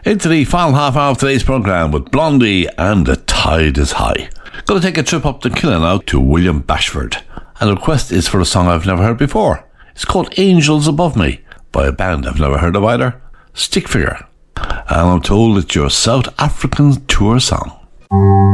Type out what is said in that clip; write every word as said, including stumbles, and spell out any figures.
Into the final half hour of today's programme with Blondie and The Tide is High. Going to take a trip up to Killen now to William Bashford. And the request is for a song I've never heard before. It's called Angels Above Me by a band I've never heard of either, Stick Figure. And I'm told it's your South African tour song.